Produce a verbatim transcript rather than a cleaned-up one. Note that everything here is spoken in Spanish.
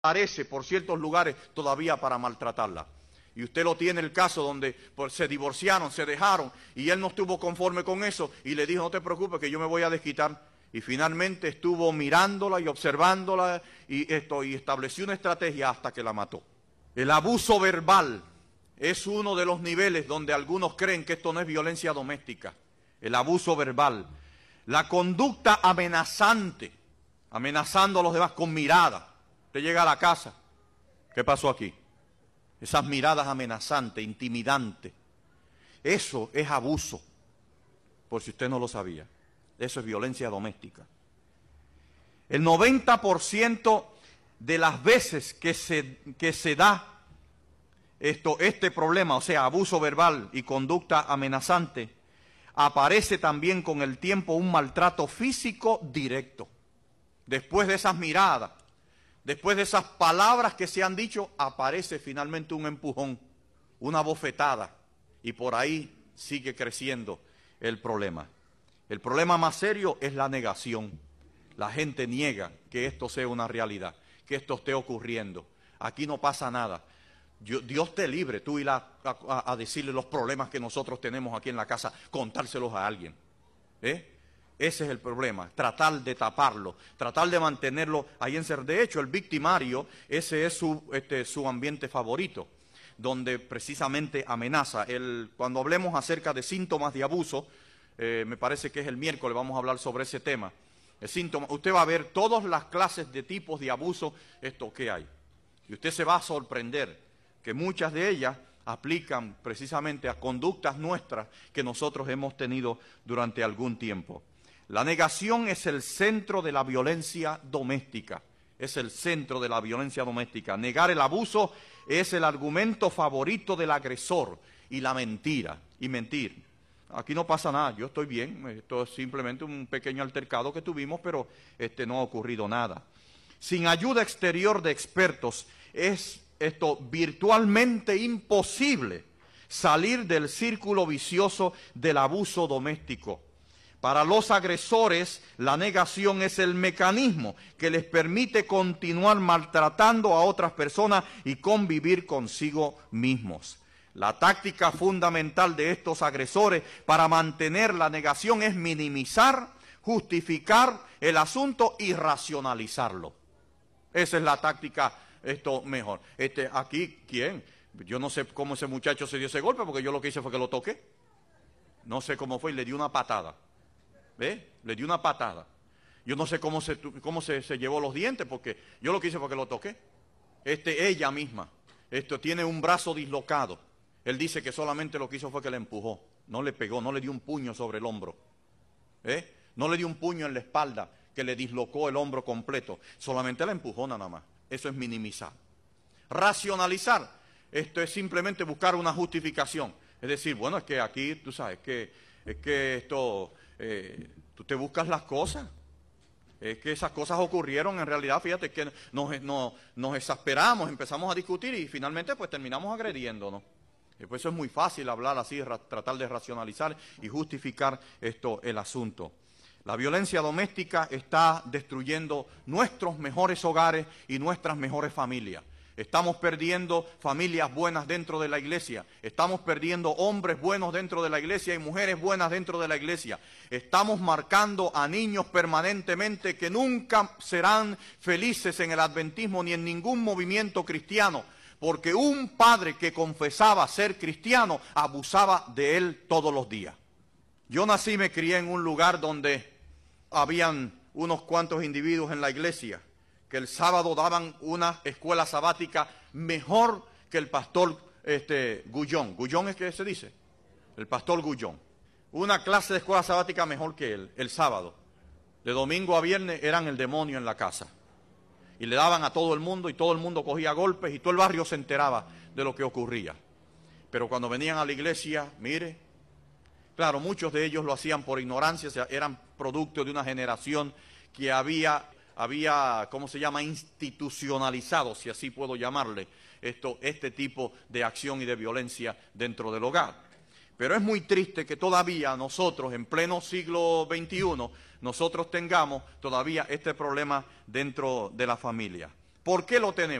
aparece por ciertos lugares todavía para maltratarla. Y usted lo tiene el caso donde pues, se divorciaron, se dejaron, y él no estuvo conforme con eso, y le dijo, no te preocupes que yo me voy a desquitar. Y finalmente estuvo mirándola y observándola, y, esto, y estableció una estrategia hasta que la mató. El abuso verbal es uno de los niveles donde algunos creen que esto no es violencia doméstica. El abuso verbal. La conducta amenazante, amenazando a los demás con miradas. Usted llega a la casa, ¿qué pasó aquí? Esas miradas amenazantes, intimidantes. Eso es abuso, por si usted no lo sabía. Eso es violencia doméstica. El noventa por ciento de las veces que se, que se da esto, este problema, o sea, abuso verbal y conducta amenazante, aparece también con el tiempo un maltrato físico directo. Después de esas miradas, después de esas palabras que se han dicho, aparece finalmente un empujón, una bofetada, y por ahí sigue creciendo el problema. El problema más serio es la negación. La gente niega que esto sea una realidad, que esto esté ocurriendo. Aquí no pasa nada. Dios te libre, tú ir a, a, a decirle los problemas que nosotros tenemos aquí en la casa, contárselos a alguien. ¿Eh? Ese es el problema, tratar de taparlo, tratar de mantenerlo ahí encerrado. De hecho, el victimario, ese es su, este, su ambiente favorito, donde precisamente amenaza. El, cuando hablemos acerca de síntomas de abuso, eh, me parece que es el miércoles, vamos a hablar sobre ese tema. El síntoma, usted va a ver todas las clases de tipos de abuso esto que hay. Y usted se va a sorprender que muchas de ellas aplican precisamente a conductas nuestras que nosotros hemos tenido durante algún tiempo. La negación es el centro de la violencia doméstica, es el centro de la violencia doméstica. Negar el abuso es el argumento favorito del agresor y la mentira, y mentir. Aquí no pasa nada, yo estoy bien, esto es simplemente un pequeño altercado que tuvimos, pero este, no ha ocurrido nada. Sin ayuda exterior de expertos es esto virtualmente imposible salir del círculo vicioso del abuso doméstico. Para los agresores, la negación es el mecanismo que les permite continuar maltratando a otras personas y convivir consigo mismos. La táctica fundamental de estos agresores para mantener la negación es minimizar, justificar el asunto y racionalizarlo. Esa es la táctica esto mejor. Este, aquí, ¿quién? Yo no sé cómo ese muchacho se dio ese golpe, porque yo lo que hice fue que lo toqué. No sé cómo fue y le di una patada. ¿Ve? Le di una patada. Yo no sé cómo se, cómo se, se llevó los dientes, porque yo lo que hice fue que lo toqué. Este, ella misma, esto tiene un brazo dislocado. Él dice que solamente lo que hizo fue que le empujó. No le pegó, no le dio un puño sobre el hombro. ¿Eh? No le dio un puño en la espalda que le dislocó el hombro completo. Solamente la empujó nada más. Eso es minimizar. Racionalizar, esto es simplemente buscar una justificación. Es decir, bueno, es que aquí, tú sabes, que, es que esto, eh, tú te buscas las cosas. Es que esas cosas ocurrieron en realidad, fíjate que nos, nos, nos exasperamos, empezamos a discutir y finalmente pues terminamos agrediéndonos. Y pues eso es muy fácil hablar así, tratar de racionalizar y justificar esto, el asunto. La violencia doméstica está destruyendo nuestros mejores hogares y nuestras mejores familias. Estamos perdiendo familias buenas dentro de la iglesia. Estamos perdiendo hombres buenos dentro de la iglesia y mujeres buenas dentro de la iglesia. Estamos marcando a niños permanentemente que nunca serán felices en el adventismo ni en ningún movimiento cristiano, porque un padre que confesaba ser cristiano abusaba de él todos los días. Yo nací y me crié en un lugar donde habían unos cuantos individuos en la iglesia que el sábado daban una escuela sabática mejor que el pastor este, Gullón. ¿Gullón es que se dice? El pastor Gullón. Una clase de escuela sabática mejor que él, el sábado. De domingo a viernes eran el demonio en la casa. Y le daban a todo el mundo y todo el mundo cogía golpes y todo el barrio se enteraba de lo que ocurría. Pero cuando venían a la iglesia, mire, claro, muchos de ellos lo hacían por ignorancia, o sea, eran producto de una generación que había, había, ¿cómo se llama?, institucionalizado, si así puedo llamarle, esto, este tipo de acción y de violencia dentro del hogar. Pero es muy triste que todavía nosotros, en pleno siglo veintiuno, nosotros tengamos todavía este problema dentro de la familia. ¿Por qué lo tenemos?